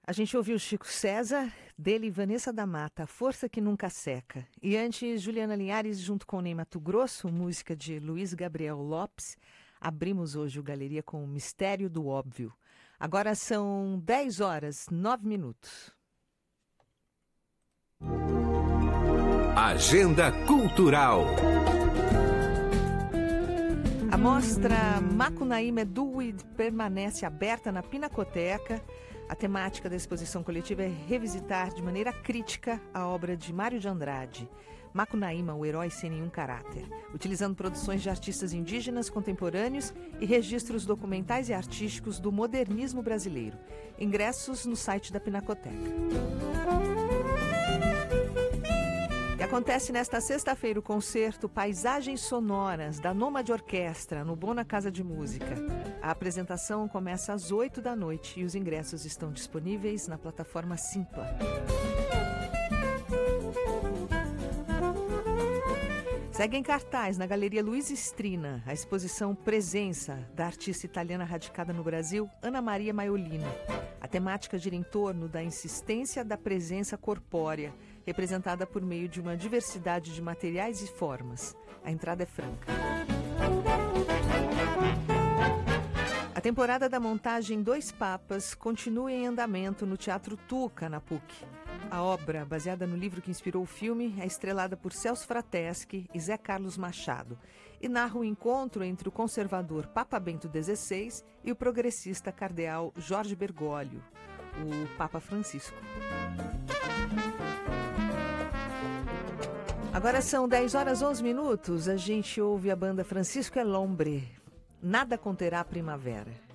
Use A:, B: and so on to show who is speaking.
A: A gente ouviu Chico César, dele Vanessa da Mata, Força que Nunca Seca. E antes, Juliana Linhares, junto com Ney Matogrosso, música de Luiz Gabriel Lopes. Abrimos hoje o Galeria com o Mistério do Óbvio. Agora são 10 horas, 9 minutos.
B: Agenda Cultural.
A: A mostra Macunaíma Duid permanece aberta na Pinacoteca. A temática da exposição coletiva é revisitar de maneira crítica a obra de Mário de Andrade, Macunaíma, o herói sem nenhum caráter, utilizando produções de artistas indígenas contemporâneos e registros documentais e artísticos do modernismo brasileiro. Ingressos no site da Pinacoteca. E acontece nesta sexta-feira o concerto Paisagens Sonoras, da Nômade Orquestra, no Bona Casa de Música. A apresentação começa às 8 da noite e os ingressos estão disponíveis na plataforma Simpla. Segue em cartaz na Galeria Luiz Strina a exposição Presença, da artista italiana radicada no Brasil, Ana Maria Maiolino. A temática gira em torno da insistência da presença corpórea, representada por meio de uma diversidade de materiais e formas. A entrada é franca. A temporada da montagem Dois Papas continua em andamento no Teatro Tuca, na PUC. A obra, baseada no livro que inspirou o filme, é estrelada por Celso Frateschi e Zé Carlos Machado e narra o encontro entre o conservador Papa Bento XVI e o progressista cardeal Jorge Bergoglio, o Papa Francisco. Agora são 10 horas 11 minutos. A gente ouve a banda Francisco El Hombre, Nada Conterá Primavera.